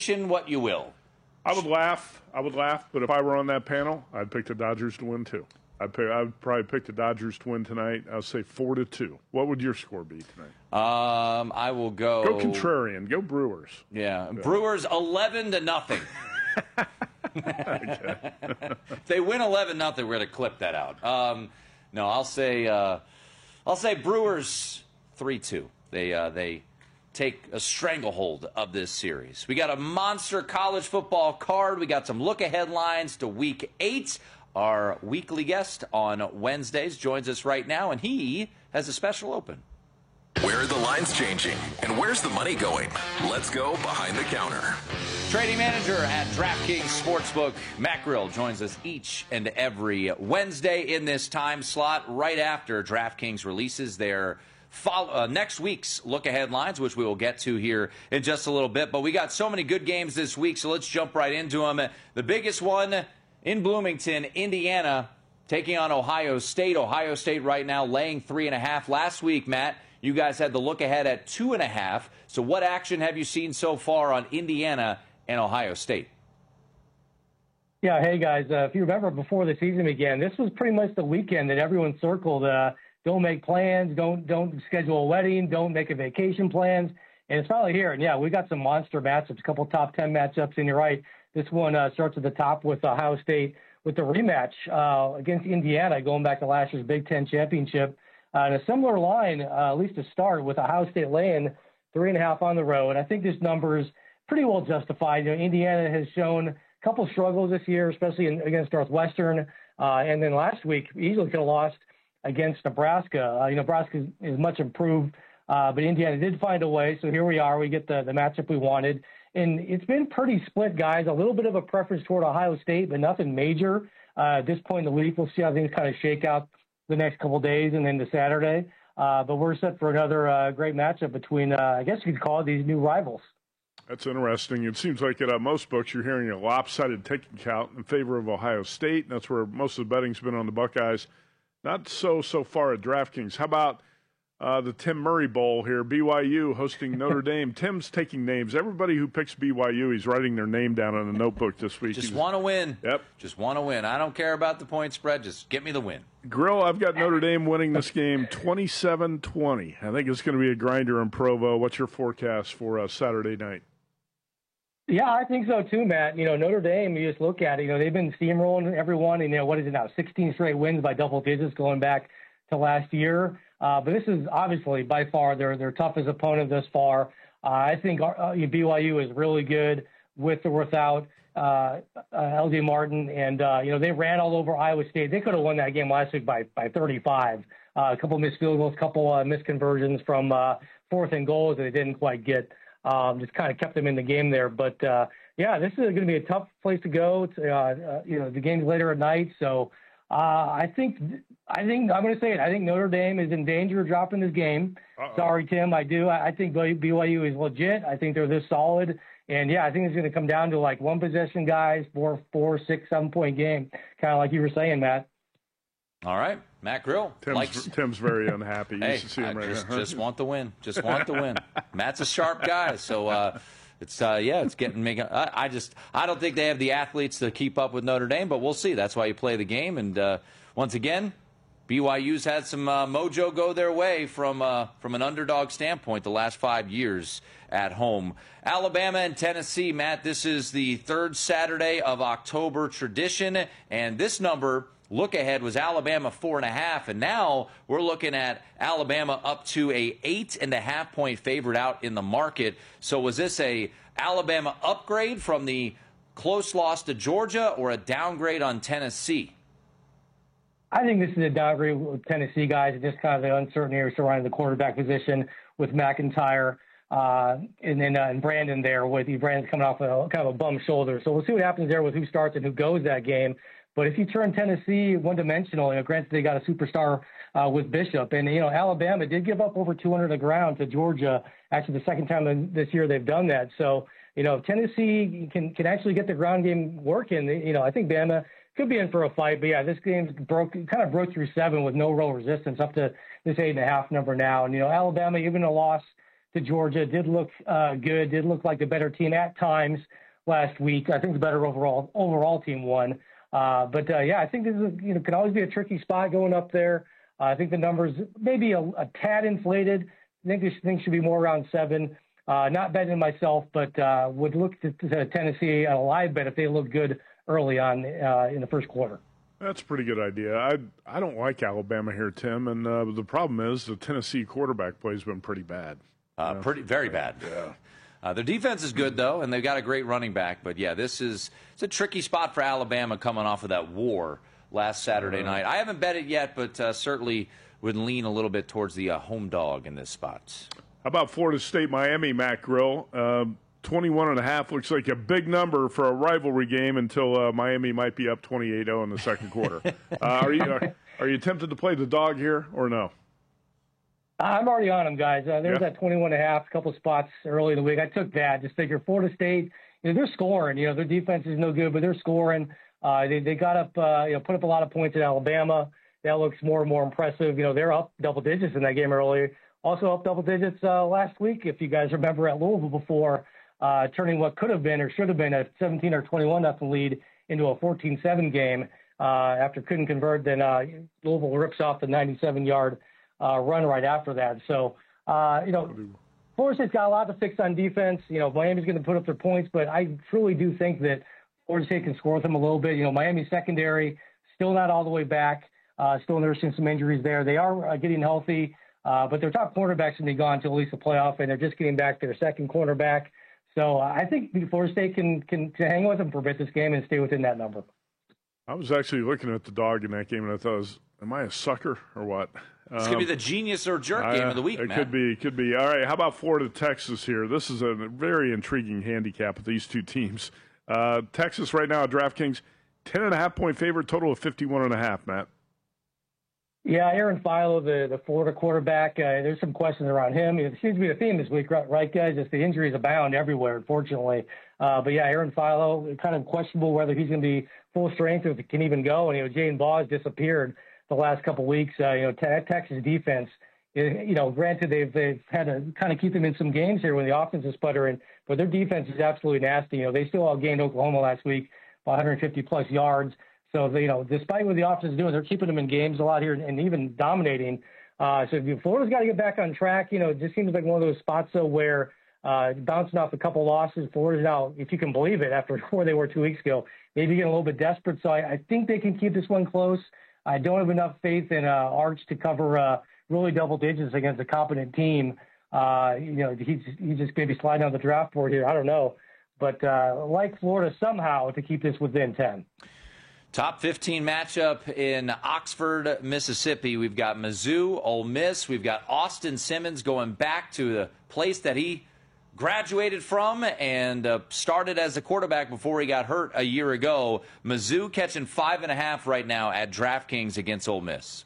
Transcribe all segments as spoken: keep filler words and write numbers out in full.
what you will. I would laugh. I would laugh, but if I were on that panel, I'd pick the Dodgers to win too. I'd, pick, I'd probably pick the Dodgers to win tonight. I'll say four to two. What would your score be tonight? Um, I will go. Go contrarian. Go Brewers. Yeah, yeah. Brewers eleven to nothing. If they win eleven nothing, we're going to clip that out. Um, no, I'll say uh, I'll say Brewers three two. They uh, they take a stranglehold of this series. We got a monster college football card. We got some look-ahead lines to Week eight. Our weekly guest on Wednesdays joins us right now, and he has a special open. Where are the lines changing, and where's the money going? Let's go behind the counter. Trading manager at DraftKings Sportsbook, Matt Grill, joins us each and every Wednesday in this time slot right after DraftKings releases their follow, uh, next week's look-ahead lines, which we will get to here in just a little bit. But we got so many good games this week, so let's jump right into them. The biggest one in Bloomington, Indiana, taking on Ohio State. Ohio State right now laying three and a half. Last week, Matt, you guys had the look ahead at two and a half. So what action have you seen so far on Indiana and Ohio State? Yeah, hey guys, uh, if you remember before the season began, this was pretty much the weekend that everyone circled. Uh, don't make plans, don't don't schedule a wedding, don't make a vacation plans, and it's finally here. And yeah, we got some monster matchups, a couple top ten matchups, and you're right. This one uh, starts at the top with Ohio State with the rematch uh, against Indiana, going back to last year's Big Ten championship. Uh, and a similar line, uh, at least to start, with Ohio State laying three and a half on the road. I think this number is pretty well justified. You know, Indiana has shown a couple struggles this year, especially in, against Northwestern. Uh, and then last week, easily could have lost against Nebraska. Uh, you know, Nebraska is, is much improved, uh, but Indiana did find a way. So here we are. We get the, the matchup we wanted. And it's been pretty split, guys. A little bit of a preference toward Ohio State, but nothing major. Uh, at this point in the week, we'll see how things kind of shake out the next couple of days and then to Saturday. Uh, but we're set for another uh, great matchup between, uh, I guess you could call it, these new rivals. That's interesting. It seems like at uh, most books you're hearing a lopsided taking count in favor of Ohio State. That's where most of the betting's been on the Buckeyes. Not so, so far at DraftKings. How about uh, the Tim Murray Bowl here? B Y U hosting Notre Dame. Tim's taking names. Everybody who picks B Y U, he's writing their name down on a notebook this week. Just want to win. Yep. Just want to win. I don't care about the point spread. Just get me the win. Grill, I've got Notre Dame winning this game twenty-seven twenty. I think it's going to be a grinder in Provo. What's your forecast for uh, Saturday night? Yeah, I think so too, Matt. You know, Notre Dame, you just look at it, you know, they've been steamrolling everyone. And, you know, what is it now? sixteen straight wins by double digits going back to last year. Uh, but this is obviously by far their, their toughest opponent thus far. Uh, I think uh, B Y U is really good with or without uh, uh, L J Martin. And, uh, you know, they ran all over Iowa State. They could have won that game last week by, by thirty-five. Uh, a couple missed field goals, a couple uh, missed conversions from uh, fourth and goals that they didn't quite get. Um, just kind of kept them in the game there. But, uh, yeah, this is going to be a tough place to go. To, uh, uh, you know, the game's later at night. So uh, I think I think I'm going to say it. I think Notre Dame is in danger of dropping this game. Uh-oh. Sorry, Tim. I do. I, I think B Y U is legit. I think they're this solid. And, yeah, I think it's going to come down to, like, one possession guys, four, four, six, seven-point game, kind of like you were saying, Matt. All right. Matt Grill. Tim's, likes... Tim's very unhappy. You hey, should see him I right just, now. just want the win. Just want the win. Matt's a sharp guy. So, uh, it's uh, yeah, it's getting me. I, I just I don't think they have the athletes to keep up with Notre Dame, but we'll see. That's why you play the game. And uh, once again, B Y U's had some uh, mojo go their way from uh, from an underdog standpoint the last five years at home. Alabama and Tennessee, Matt, this is the third Saturday of October tradition, and this number, look ahead, was Alabama four and a half, and now we're looking at Alabama up to a eight and a half point favorite out in the market. So was this a Alabama upgrade from the close loss to Georgia or a downgrade on Tennessee? I think this is a downgrade with Tennessee guys, and just kind of the uncertainty surrounding the quarterback position with McIntyre. Uh, and then uh, and Brandon there with Brandon's coming off a kind of a bum shoulder. So we'll see what happens there with who starts and who goes that game. But if you turn Tennessee one-dimensional, you know, granted they got a superstar uh, with Bishop, and you know Alabama did give up over two hundred on the ground to Georgia. Actually, the second time this year they've done that. So you know if Tennessee can can actually get the ground game working, you know I think Bama could be in for a fight. But yeah, this game broke kind of broke through seven with no real resistance up to this eight and a half number now. And you know Alabama, even a loss to Georgia. Did look uh, good. Did look like the better team at times last week. I think the better overall overall team won. Uh, but uh, yeah, I think this is you know can always be a tricky spot going up there. Uh, I think the numbers maybe a, a tad inflated. I think this thing should be more around seven. Uh, not betting myself, but uh, would look to, to Tennessee at a live bet if they look good early on uh, in the first quarter. That's a pretty good idea. I I don't like Alabama here, Tim, and uh, the problem is the Tennessee quarterback play has been pretty bad. Uh, pretty, very bad. Yeah. Uh, their defense is good, though, and they've got a great running back. But, yeah, this is it's a tricky spot for Alabama coming off of that war last Saturday night. I haven't bet it yet, but uh, certainly would lean a little bit towards the uh, home dog in this spot. How about Florida State, Miami, Matt Grill? Uh, twenty-one and a half looks like a big number for a rivalry game until uh, Miami might be up twenty-eight oh in the second quarter. uh, are, you, are, are you tempted to play the dog here or no? I'm already on them, guys. Uh, there's Yeah. that twenty-one and a half, a couple spots early in the week. I took that. Just figure Florida State, you know, they're scoring. You know, their defense is no good, but they're scoring. Uh, they they got up, uh, you know, put up a lot of points at Alabama. That looks more and more impressive. You know, they're up double digits in that game earlier. Also up double digits uh, last week, if you guys remember, at Louisville before, uh, turning what could have been or should have been a seventeen or twenty-one nothing lead into a fourteen seven game uh, after couldn't convert. Then uh, Louisville rips off the ninety-seven yard uh, run right after that. So, uh, you know, Florida State's got a lot to fix on defense. You know, Miami's going to put up their points, but I truly do think that Florida State can score with them a little bit. You know, Miami's secondary still not all the way back, uh, still nursing some injuries there. They are uh, getting healthy. Uh, but their top cornerbacks can be gone until at least the playoff, and they're just getting back to their second cornerback. So uh, I think Florida State can, can can hang with them for a bit this game and stay within that number. I was actually looking at the dog in that game, and I thought, was, am I a sucker or what? It's going to be the genius or jerk I, game of the week, It man. could be, could be. All right, how about Florida, Texas here? This is a very intriguing handicap with these two teams. Uh, Texas right now at DraftKings, ten and a half point favorite, total of fifty-one and a half, Matt. Yeah, Aaron Philo, the, the Florida quarterback, uh, there's some questions around him. It seems to be a theme this week, right, right guys? Just the injuries abound everywhere, unfortunately. Uh, but, yeah, Aaron Philo, kind of questionable whether he's going to be full strength or if he can even go. And, you know, Jaden Baugh has disappeared the last couple of weeks. Uh, you know, te- Texas defense, you know, granted they've, they've had to kind of keep them in some games here when the offense is sputtering, but their defense is absolutely nasty. You know, they still outgained Oklahoma last week by one hundred fifty plus yards. So, you know, despite what the offense is doing, they're keeping them in games a lot here and even dominating. Uh, so Florida's got to get back on track. You know, it just seems like one of those spots, though, where uh, bouncing off a couple losses, Florida's now, if you can believe it, after where they were two weeks ago, maybe getting a little bit desperate. So I, I think they can keep this one close. I don't have enough faith in uh, Arch to cover uh, really double digits against a competent team. Uh, you know, he's, he's just maybe sliding on the draft board here. I don't know. But uh, like Florida somehow to keep this within ten. Top fifteen matchup in Oxford, Mississippi. We've got Mizzou, Ole Miss. We've got Austin Simmons going back to the place that he graduated from and uh, started as a quarterback before he got hurt a year ago. Mizzou catching five and a half right now at DraftKings against Ole Miss.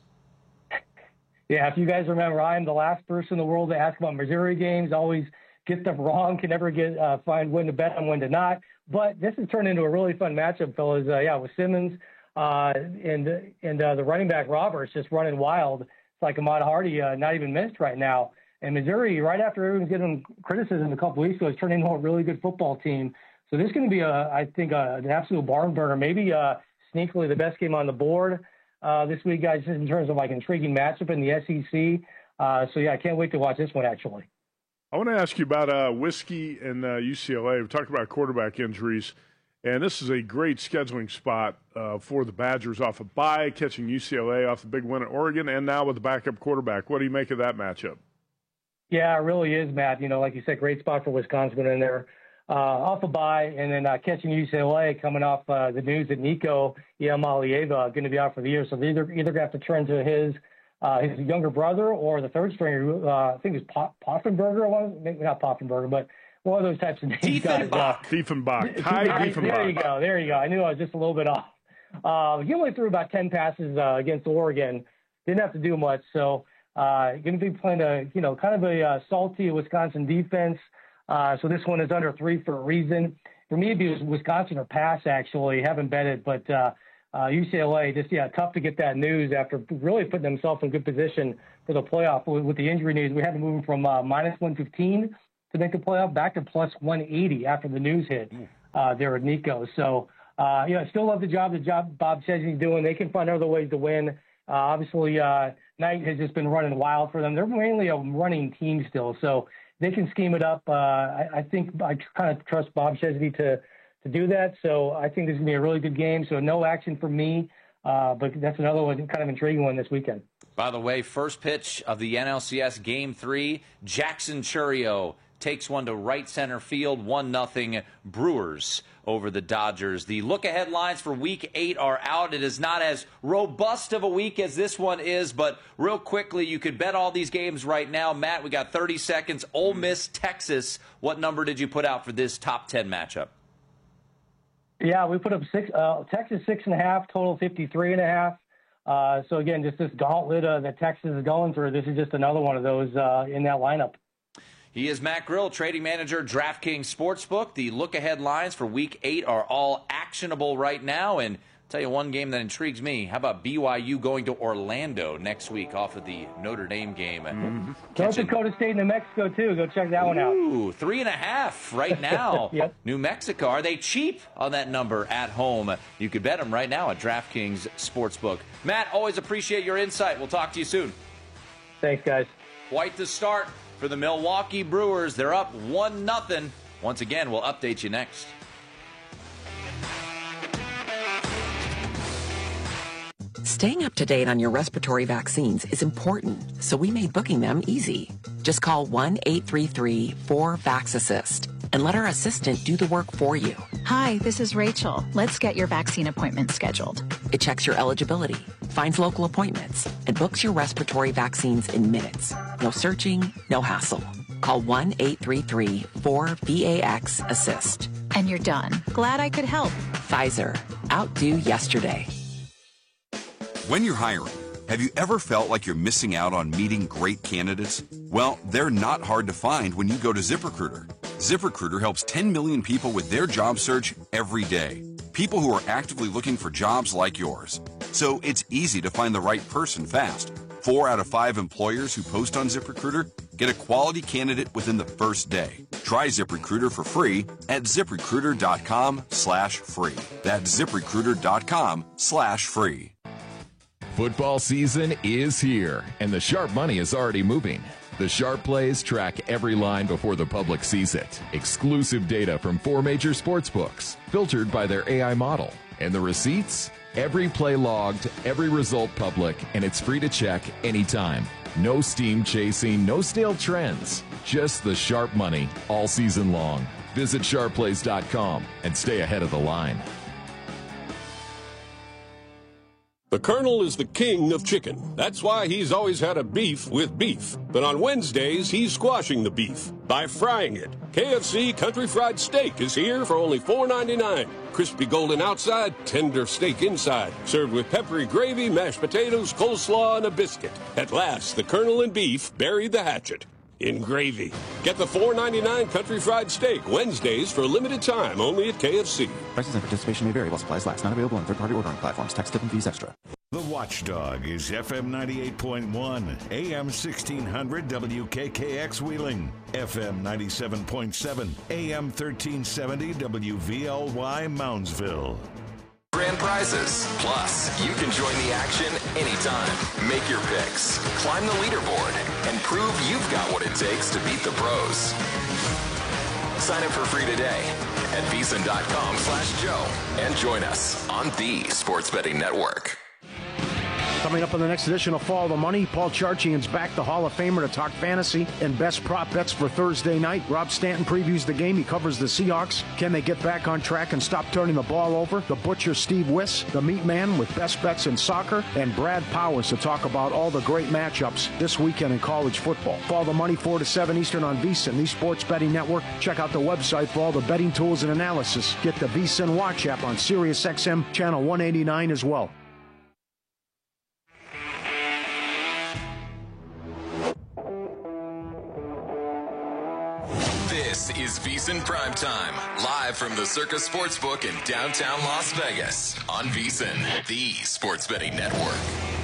Yeah, if you guys remember, I am the last person in the world to ask about Missouri games. Always get them wrong, can never get uh, find when to bet and when to not. But this has turned into a really fun matchup, fellas. Uh, yeah, with Simmons uh, and and uh, the running back Roberts just running wild. It's like Ahmad Hardy, uh, not even missed right now. And Missouri, right after everyone's getting criticism a couple weeks ago, has turned into a really good football team. So this is going to be, a, I think, a, an absolute barn burner. Maybe uh, sneakily the best game on the board uh, this week, guys, just in terms of like intriguing matchup in the S E C. Uh, so yeah, I can't wait to watch this one actually. I want to ask you about uh, Whiskey and uh, U C L A. We talked about quarterback injuries, and this is a great scheduling spot uh, for the Badgers off a bye, catching U C L A off the big win at Oregon, and now with the backup quarterback. What do you make of that matchup? Yeah, it really is, Matt. You know, like you said, great spot for Wisconsin in there. Uh, off a bye, and then uh, catching U C L A coming off uh, the news that Nico Iamaleava going to be out for the year. So they either, either have to turn to his Uh, his younger brother or the third stringer, uh, I think it's Poffenberger, one, maybe not Poffenberger, but one of those types of names. Diefenbach. Diefenbach. Ty Diefenbach. There you go. There you go. I knew I was just a little bit off. Uh, he only threw about ten passes uh, against Oregon. Didn't have to do much. So uh, going to be playing a, you know, kind of a uh, salty Wisconsin defense. Uh, so this one is under three for a reason. For me, it'd be Wisconsin or pass, actually. Haven't bet it, but uh, uh, U C L A, just, yeah, tough to get that news after really putting themselves in good position for the playoff. With, with the injury news, we had to move from uh, minus one fifteen to make the playoff back to plus one eighty after the news hit uh, there at Nico. So, uh, you know, I still love the job the job Bob Chesney's doing. They can find other ways to win. Uh, obviously, uh, Knight has just been running wild for them. They're mainly a running team still, so they can scheme it up. Uh, I, I think I kind of trust Bob Chesney to to do that. So I think this is going to be a really good game. So no action for me, uh, but that's another one, kind of intriguing one this weekend. By the way, first pitch of the N L C S Game three, Jackson Chourio takes one to right center field, one nothing Brewers over the Dodgers. The look-ahead lines for Week eight are out. It is not as robust of a week as this one is, but real quickly, you could bet all these games right now. Matt, we got thirty seconds. Ole Miss, Texas. What number did you put out for this top ten matchup? Yeah, we put up six. Uh, Texas six and a half, total fifty-three and a half. Uh, so again, just this gauntlet uh, that Texas is going through. This is just another one of those uh, in that lineup. He is Matt Grill, trading manager, DraftKings Sportsbook. The look-ahead lines for Week eight are all actionable right now. And I'll tell you one game that intrigues me. How about B Y U going to Orlando next week off of the Notre Dame game? Mm-hmm. North Dakota State, New Mexico, too. Go check that one out. Ooh, three and a half right now. Yep. New Mexico. Are they cheap on that number at home? You could bet them right now at DraftKings Sportsbook. Matt, always appreciate your insight. We'll talk to you soon. Thanks, guys. Quite the start for the Milwaukee Brewers. They're up one nothing. Once again, we'll update you next. Staying up to date on your respiratory vaccines is important, so we made booking them easy. Just call one eight three three four VAX-ASSIST and let our assistant do the work for you. Hi, this is Rachel. Let's get your vaccine appointment scheduled. It checks your eligibility, finds local appointments, and books your respiratory vaccines in minutes. No searching, no hassle. Call one eight three three four VAX-ASSIST. And you're done. Glad I could help. Pfizer. Outdo yesterday. When you're hiring, have you ever felt like you're missing out on meeting great candidates? Well, they're not hard to find when you go to ZipRecruiter. ZipRecruiter helps ten million people with their job search every day. People who are actively looking for jobs like yours. So it's easy to find the right person fast. Four out of five employers who post on ZipRecruiter get a quality candidate within the first day. Try ZipRecruiter for free at ZipRecruiter.com slash free. That's ZipRecruiter.com slash free. Football season is here, and the sharp money is already moving. The Sharp Plays track every line before the public sees it. Exclusive data from four major sports books, filtered by their A I model. And the receipts? Every play logged, every result public, and it's free to check anytime. No steam chasing, no stale trends. Just the sharp money all season long. Visit sharp plays dot com and stay ahead of the line. The Colonel is the king of chicken. That's why he's always had a beef with beef. But on Wednesdays, he's squashing the beef by frying it. K F C Country Fried Steak is here for only four ninety-nine. Crispy golden outside, tender steak inside. Served with peppery gravy, mashed potatoes, coleslaw, and a biscuit. At last, the Colonel and beef buried the hatchet in gravy. Get the four ninety-nine Country Fried Steak Wednesdays for a limited time only at K F C. Prices and participation may vary while supplies last. Not available on third-party ordering platforms. Tax, tip, and fees extra. The Watchdog is F M ninety-eight point one, A M sixteen hundred W K K X Wheeling, F M ninety-seven point seven, A M thirteen seventy W V L Y Moundsville. Grand prizes. Plus, you can join the action anytime. Make your picks, climb the leaderboard, and prove you've got what it takes to beat the pros. Sign up for free today at VSiN.com slash Joe and join us on the Sports Betting Network. Coming up on the next edition of Follow the Money, Paul Charchian's back, the Hall of Famer, to talk fantasy and best prop bets for Thursday night. Rob Stanton previews the game. He covers the Seahawks. Can they get back on track and stop turning the ball over? The Butcher, Steve Wiss, the Meat Man with best bets in soccer, and Brad Powers to talk about all the great matchups this weekend in college football. Follow the Money four to seven Eastern on VSiN, the Sports Betting Network. Check out the website for all the betting tools and analysis. Get the VSiN Watch app on Sirius X M channel one eighty-nine as well. This This is VEASAN Primetime, live from the Circa Sportsbook in downtown Las Vegas on VEASAN, the sports betting network.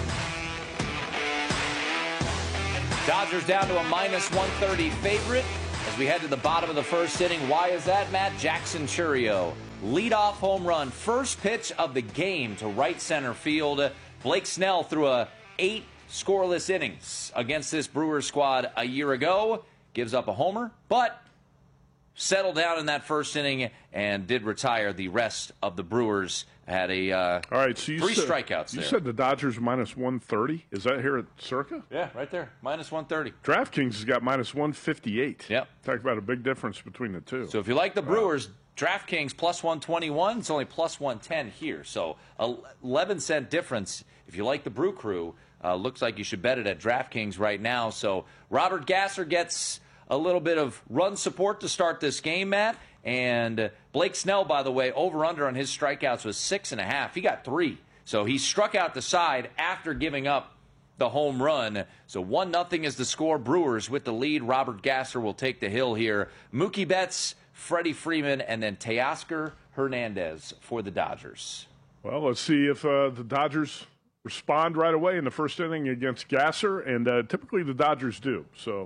Dodgers down to a minus one thirty favorite as we head to the bottom of the first inning. Why is that, Matt? Jackson Chourio, leadoff home run, first pitch of the game to right center field. Blake Snell threw a eight scoreless innings against this Brewers squad a year ago. Gives up a homer, but settled down in that first inning and did retire. The rest of the Brewers had a uh, All right, so you three said, strikeouts You there. said the Dodgers minus one thirty. Is that here at Circa? Yeah, right there, minus one thirty. DraftKings has got minus one fifty-eight. Yep. Talk about a big difference between the two. So if you like the Brewers, DraftKings plus one twenty-one. It's only plus one ten here. So eleven cent difference. If you like the Brew Crew, uh, looks like you should bet it at DraftKings right now. So Robert Gasser gets a little bit of run support to start this game, Matt. And Blake Snell, by the way, over-under on his strikeouts was six and a half. He got three. So he struck out the side after giving up the home run. So one nothing is the score. Brewers with the lead. Robert Gasser will take the hill here. Mookie Betts, Freddie Freeman, and then Teoscar Hernandez for the Dodgers. Well, let's see if uh, the Dodgers respond right away in the first inning against Gasser, and uh, typically the Dodgers do. So,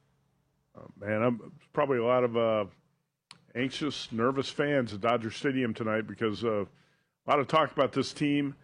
uh, man, I'm probably a lot of uh, anxious, nervous fans at Dodger Stadium tonight because uh, a lot of talk about this team.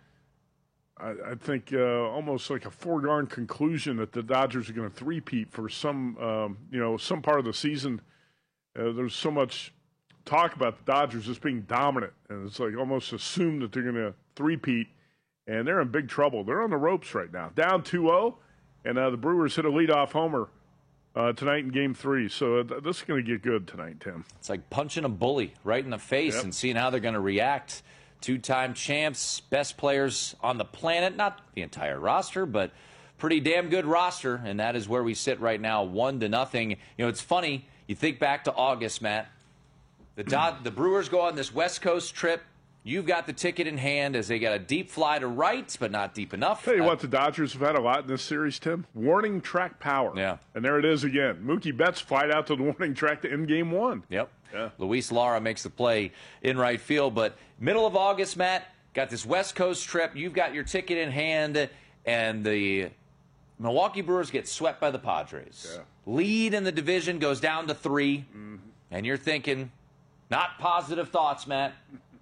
I, I think uh, almost like a foregone conclusion that the Dodgers are going to three-peat for some, um, you know, some part of the season. Uh, there's so much talk about the Dodgers just being dominant, and it's like almost assumed that they're going to three-peat, and they're in big trouble. They're on the ropes right now, down two oh, and uh, the Brewers hit a leadoff homer uh, tonight in Game Three. So uh, this is going to get good tonight, Tim. It's like punching a bully right in the face Yep. and seeing how they're going to react. Two-time champs, best players on the planet, not the entire roster, but pretty damn good roster, and that is where we sit right now, one to nothing. You know, it's funny. You think back to August, Matt. The Dod- the Brewers go on this West Coast trip. You've got the ticket in hand as they got a deep fly to right, but not deep enough. Tell you Uh, what, the Dodgers have had a lot in this series, Tim. Warning track power. Yeah. And there it is again. Mookie Betts flied out to the warning track to end Game One. Yep. Yeah. Luis Lara makes the play in right field. But middle of August, Matt, got this West Coast trip. You've got your ticket in hand, and the Milwaukee Brewers get swept by the Padres. Yeah. Lead in the division goes down to three, Mm-hmm. and you're thinking, not positive thoughts, Matt.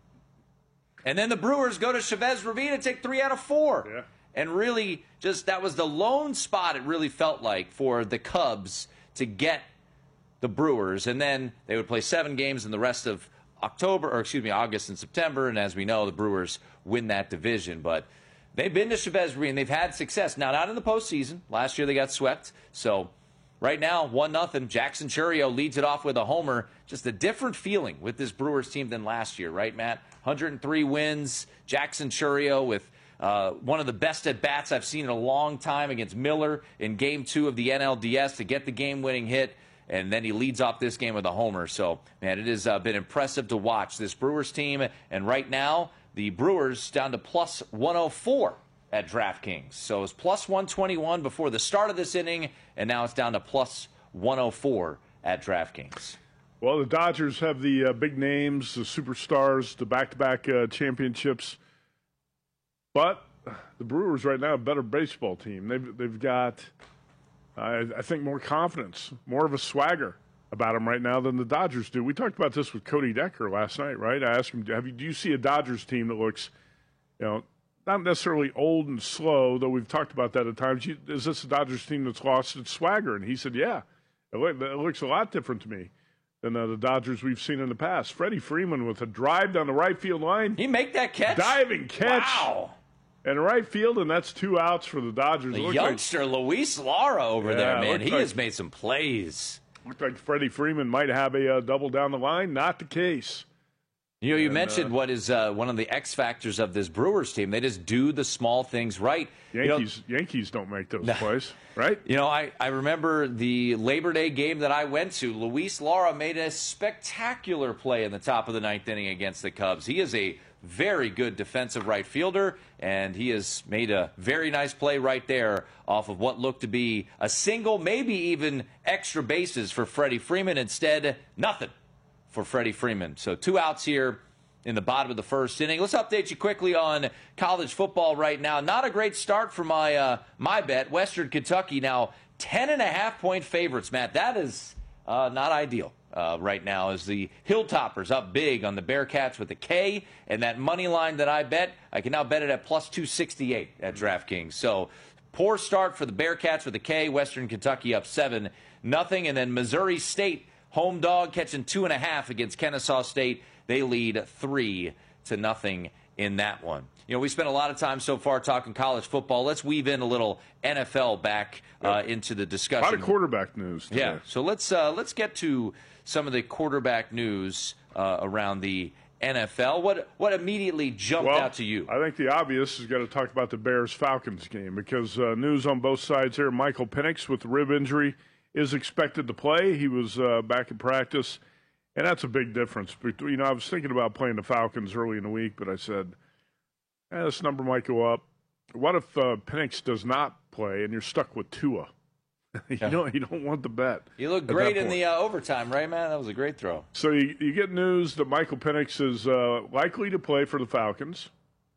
And then the Brewers go to Chavez Ravine and take three out of four. Yeah. And really, just that was the lone spot it really felt like for the Cubs to get the Brewers. And then they would play seven games in the rest of October, or excuse me, August and September. And as we know, the Brewers win that division. But they've been to Chavez Ravine. They've had success. Now, not in the postseason. Last year they got swept. So right now, one nothing. Jackson Chourio leads it off with a homer. Just a different feeling with this Brewers team than last year, right, Matt? one hundred three wins. Jackson Chourio with uh, one of the best at-bats I've seen in a long time against Miller in Game two of the N L D S to get the game-winning hit. And then he leads off this game with a homer. So, man, it has uh, been impressive to watch this Brewers team. And right now, the Brewers down to plus one oh four at DraftKings. So it's plus one twenty-one before the start of this inning, and now it's down to plus one oh four at DraftKings. Well, the Dodgers have the uh, big names, the superstars, the back-to-back uh, championships. But the Brewers right now have a better baseball team. They've, they've got, uh, I think, more confidence, more of a swagger about them right now than the Dodgers do. We talked about this with Cody Decker last night, right? I asked him, have you, do you see a Dodgers team that looks, you know, not necessarily old and slow, though we've talked about that at times. You, is this a Dodgers team that's lost its swagger? And he said, yeah, it, look, it looks a lot different to me than uh, the Dodgers we've seen in the past. Freddie Freeman with a drive down the right field line. He make that catch? Diving catch. Wow. And right field, and that's two outs for the Dodgers. The It looked youngster like, Luis Lara over Yeah, there, it man. looked He like- has made some plays. Looked like Freddie Freeman might have a uh, double down the line. Not the case. You know, you and, mentioned uh, what is uh, one of the X factors of this Brewers team. They just do the small things right. Yankees you know, Yankees don't make those plays, right? You know, I, I remember the Labor Day game that I went to. Luis Lara made a spectacular play in the top of the ninth inning against the Cubs. He is a very good defensive right fielder, and he has made a very nice play right there off of what looked to be a single, maybe even extra bases for Freddie Freeman. Instead, nothing for Freddie Freeman. So two outs here in the bottom of the first inning. Let's update you quickly on college football right now. Not a great start for my uh, my bet. Western Kentucky now ten and a half point favorites, Matt. That is uh, not ideal uh, right now as the Hilltoppers up big on the Bearcats with a K. And that money line that I bet, I can now bet it at plus two sixty-eight at DraftKings. So poor start for the Bearcats with a K. Western Kentucky up seven nothing. And then Missouri State, home dog, catching two and a half against Kennesaw State. They lead three to nothing in that one. You know, we spent a lot of time so far talking college football. Let's weave in a little N F L back uh, into the discussion. A lot of quarterback news today. Yeah, so let's uh, let's get to some of the quarterback news uh, around the N F L. What what immediately jumped well, out to you? I think the obvious is got to talk about the Bears-Falcons game because uh, news on both sides here. Michael Penix with the rib injury is expected to play. He was uh, back in practice, and that's a big difference. You know, I was thinking about playing the Falcons early in the week, but I said, eh, this number might go up. What if uh, Penix does not play and you're stuck with Tua? you Yeah. don't you don't want the bet. You look at great that in point. the uh, overtime, right, man? That was a great throw. So you, you get news that Michael Penix is uh, likely to play for the Falcons,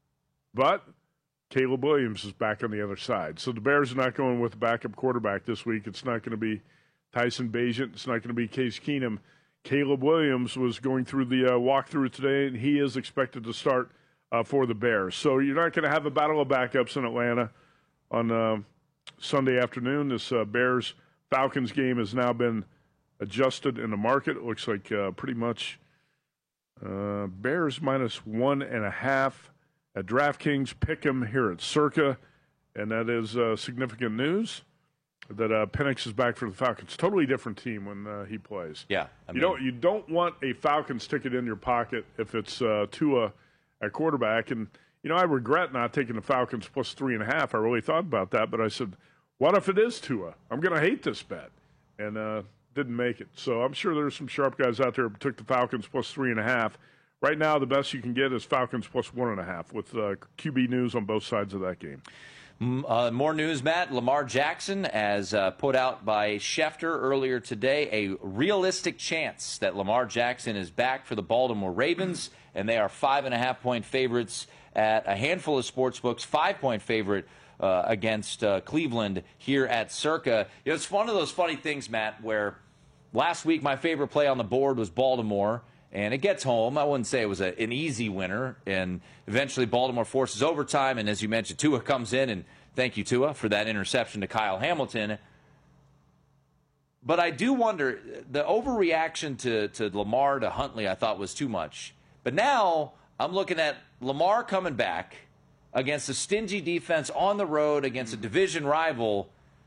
but Caleb Williams is back on the other side. So the Bears are not going with a backup quarterback this week. It's not going to be Tyson Bagent. It's not going to be Case Keenum. Caleb Williams was going through the uh, walkthrough today, and he is expected to start uh, for the Bears. So you're not going to have a battle of backups in Atlanta on uh, Sunday afternoon. This uh, Bears-Falcons game has now been adjusted in the market. It looks like uh, pretty much uh, Bears minus one and a half at DraftKings. Pick 'em here at Circa, and that is uh, significant news that uh, Penix is back for the Falcons. Totally different team when uh, he plays. Yeah, I you mean, don't you don't want a Falcons ticket in your pocket if it's uh, Tua at quarterback. And you know, I regret not taking the Falcons plus three and a half. I really thought about that, but I said, what if it is Tua? I'm going to hate this bet, and uh, didn't make it. So I'm sure there's some sharp guys out there who took the Falcons plus three and a half. Right now, the best you can get is Falcons plus one and a half with uh, Q B news on both sides of that game. Uh, more news, Matt. Lamar Jackson, as uh, put out by Schefter earlier today, a realistic chance that Lamar Jackson is back for the Baltimore Ravens, and they are five and a half point favorites at a handful of sports books, five point favorite uh, against uh, Cleveland here at Circa. You know, it's one of those funny things, Matt, where last week my favorite play on the board was Baltimore. And it gets home. I wouldn't say it was a, an easy winner. And eventually Baltimore forces overtime. And as you mentioned, Tua comes in. And thank you, Tua, for that interception to Kyle Hamilton. But I do wonder, the overreaction to, to Lamar to Huntley I thought was too much. But now I'm looking at Lamar coming back against a stingy defense on the road against a division rival.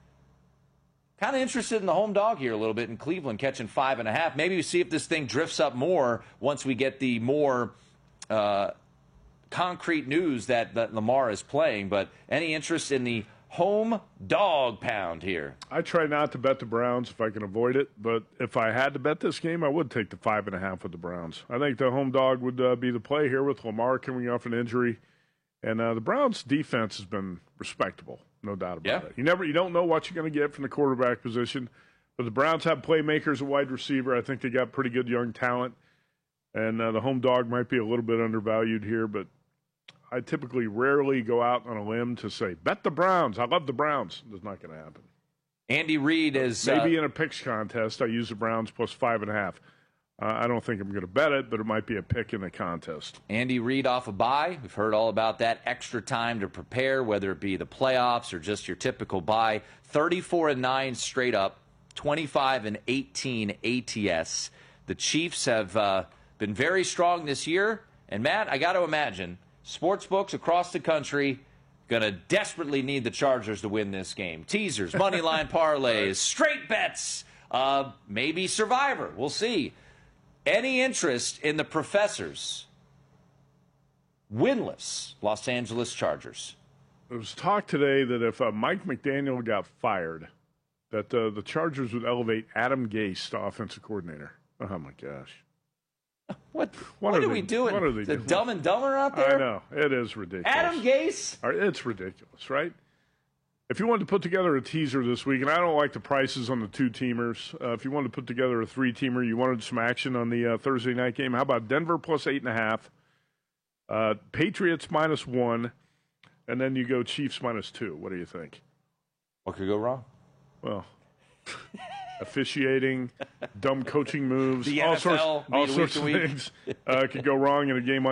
Kind of interested in the home dog here a little bit in Cleveland, catching five and a half. Maybe we see if this thing drifts up more once we get the more uh, concrete news that, that Lamar is playing. But any interest in the home dog pound here? I try not to bet the Browns if I can avoid it, but if I had to bet this game, I would take the five and a half with the Browns. I think the home dog would uh, be the play here with Lamar coming off an injury, and uh, the Browns' defense has been respectable. No doubt about yeah. it. You never, you don't know what you're going to get from the quarterback position, but the Browns have playmakers at wide receiver. I think they got pretty good young talent, and uh, the home dog might be a little bit undervalued here, but I typically rarely go out on a limb to say, bet the Browns. I love the Browns. That's not going to happen. Andy Reid is... Maybe uh, in a picks contest, I use the Browns plus five and a half. Uh, I don't think I'm going to bet it, but it might be a pick in the contest. Andy Reid off a bye. We've heard all about that extra time to prepare, whether it be the playoffs or just your typical bye. thirty-four and nine straight up, twenty-five and eighteen A T S. The Chiefs have uh, been very strong this year. And, Matt, I got to imagine, sports books across the country going to desperately need the Chargers to win this game. Teasers, money line parlays, straight bets, uh, maybe Survivor. We'll see. Any interest in the professor's winless Los Angeles Chargers? There was talk today that if uh, Mike McDaniel got fired, that uh, the Chargers would elevate Adam Gase to offensive coordinator. Oh, my gosh. What, what, what are, are we they, doing? What are they the doing? Dumb and Dumber out there? I know. It is ridiculous. Adam Gase? It's ridiculous, right? If you wanted to put together a teaser this week, and I don't like the prices on the two-teamers, uh, if you wanted to put together a three-teamer, you wanted some action on the uh, Thursday night game, how about Denver plus eight and a half, uh, Patriots minus one, and then you go Chiefs minus two? What do you think? What could go wrong? Well, officiating, dumb coaching moves, The all N F L sorts, all sorts of things uh, could go wrong in a game like